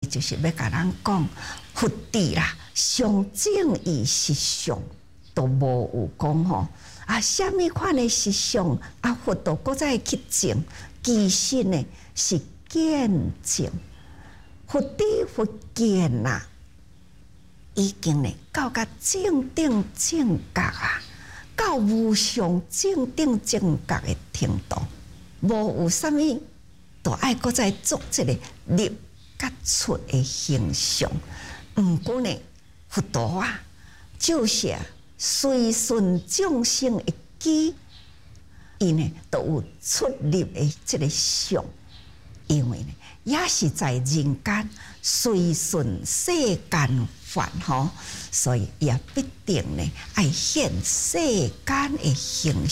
就是要甲咱讲，佛智啦，上正义实相都无有讲吼。啊，什么款的实相啊？佛陀搁再去证，其实呢是见证。佛智佛见啦，已经呢到甲正定正觉啊，到无上正定正觉的程度，无有啥物，都爱搁再做一个入甲出的形象。毋过呢，佛陀啊，就是随顺众生的机，伊呢都有出入的这个相，因为呢也是在人间随顺世间法吼，所以也必定呢爱现世间的形象。